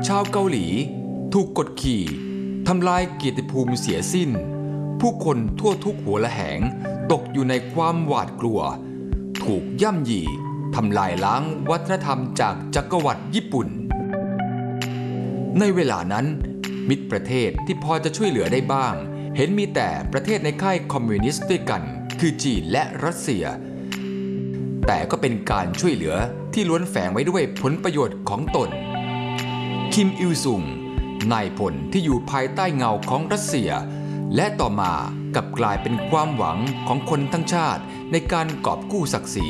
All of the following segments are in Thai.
ชาวเกาหลีถูกกดขี่ทำลายเกียรติภูมิเสียสิ้นผู้คนทั่วทุกหัวละแหงตกอยู่ในความหวาดกลัวถูกย่ำยีทำลายล้างวัฒนธรรมจากจักรวรรดิญี่ปุ่นในเวลานั้นมิตรประเทศที่พอจะช่วยเหลือได้บ้างเห็นมีแต่ประเทศในค่ายคอมมิวนิสต์ด้วยกันคือจีนและรัสเซียแต่ก็เป็นการช่วยเหลือที่ล้วนแฝงไว้ด้วยผลประโยชน์ของตนคิมอิลซุงนายพลที่อยู่ภายใต้เงาของรัสเซียและต่อมากลับกลายเป็นความหวังของคนทั้งชาติในการกอบกู้ศักดิ์ศรี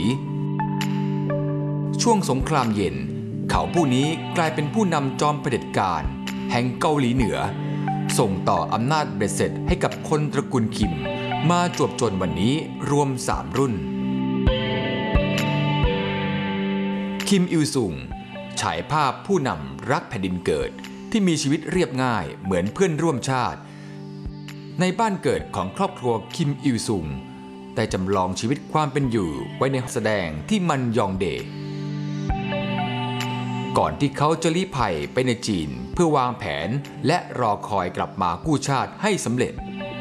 ช่วงสงครามเย็นเขาผู้นี้กลายเป็นผู้นำจอมเผด็จการแห่งเกาหลีเหนือส่งต่ออำนาจเบ็ดเสร็จให้กับคนตระกูลคิมมาจวบจนวันนี้รวม3 รุ่นคิมอิลซุงฉายภาพผู้นำรักแผ่นดินเกิดที่มีชีวิตเรียบง่ายเหมือนเพื่อนร่วมชาติในบ้านเกิดของครอบครัวคิมอิลซุงได้จำลองชีวิตความเป็นอยู่ไว้ในแสดงที่มันยองเดก่อนที่เขาจะลี้ภัยไปในจีนเพื่อวางแผนและรอคอยกลับมากู้ชาติให้สำเร็จ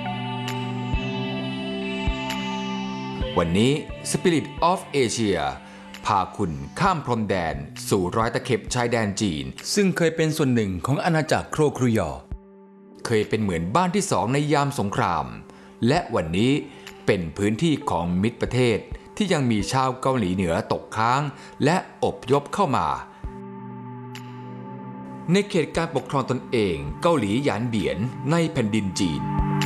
วันนี้ Spirit of Asia พาคุณข้ามพรมแดนสู่รอยตะเข็บชายแดนจีนซึ่งเคยเป็นส่วนหนึ่งของอาณาจักรโครครุยอเคยเป็นเหมือนบ้านที่2ในยามสงครามและวันนี้เป็นพื้นที่ของมิตรประเทศที่ยังมีชาวเกาหลีเหนือตกค้างและอพยพเข้ามาในเขตการปกครองตนเองเกาหลีหยานเบียนในแผ่นดินจีน